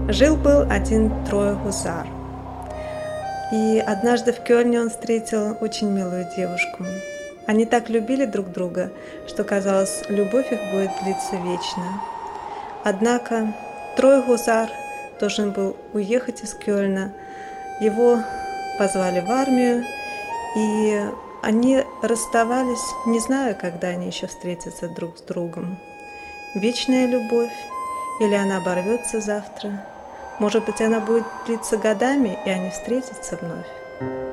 Жил-был один Трой-гусар. И однажды в Кёльне он встретил очень милую девушку. Они так любили друг друга, что казалось, любовь их будет длиться вечно. Однако Трой-гусар должен был уехать из Кёльна. Его позвали в армию, и они расставались, не зная, когда они еще встретятся друг с другом. Вечная любовь, или она оборвется завтра? Может быть, она будет длиться годами, и они встретятся вновь?